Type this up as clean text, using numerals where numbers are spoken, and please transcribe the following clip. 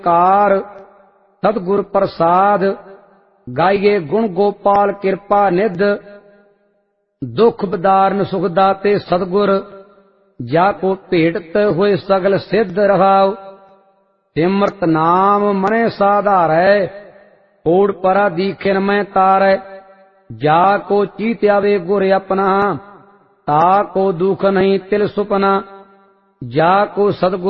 Car सतगुर प्रसाद। गाइए गुण गोपाल कृपा निध, दुख बदारन सुख दाते सतगुर। जाको भेटत हुए सगल सिद्ध रहाओ, सिमरत नाम मने साधारै। ओड़ परा दीखिन मैं तारै, जाको चीत आवे गुर अपना। ताको दुख नहीं तिल सुपना, जाको सतगुर